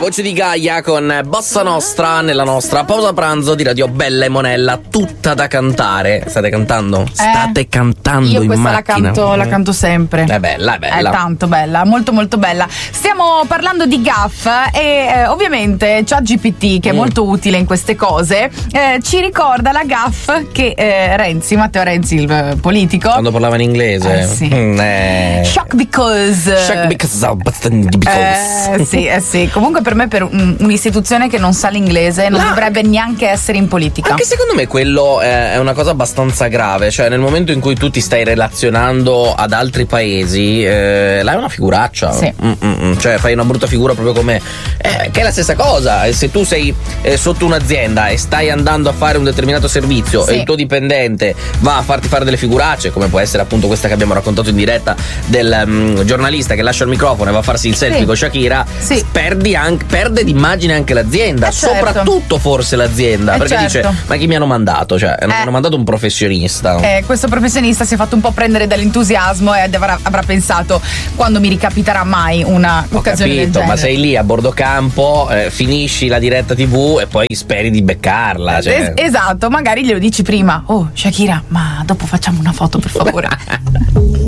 Voce di Gaia con Bossa Nostra nella nostra pausa pranzo di Radio Bella e Monella, tutta da cantare. State cantando? State cantando io in questa macchina. la canto sempre. È bella, è bella. È tanto bella, molto molto bella. Stiamo parlando di gaff e ovviamente ChatGPT, che è molto utile in queste cose, ci ricorda la gaff che Matteo Renzi, il politico, Quando parlava in inglese. sì. Shock because. Sì. Comunque per me, per un'istituzione che non sa l'inglese, non dovrebbe neanche essere in politica. Anche secondo me quello è una cosa abbastanza grave. Cioè, nel momento in cui tu ti stai relazionando ad altri paesi, là è una figuraccia. Sì. Cioè, fai una brutta figura proprio come che è la stessa cosa. E se tu sei sotto un'azienda e stai andando a fare un determinato servizio, sì, e il tuo dipendente va a farti fare delle figuracce, come può essere appunto questa che abbiamo raccontato in diretta del giornalista che lascia il microfono e va a farsi il selfie con Shakira, perde d'immagine anche l'azienda, certo, soprattutto forse l'azienda, perché dice: ma chi mi hanno mandato? Cioè, hanno mandato un professionista. Questo professionista si è fatto un po' prendere dall'entusiasmo e avrà pensato: quando mi ricapiterà mai una occasione del genere? Ma sei lì a bordo campo, finisci la diretta TV e poi speri di beccarla, cioè. Esatto, magari glielo dici prima: oh Shakira, ma dopo facciamo una foto per favore.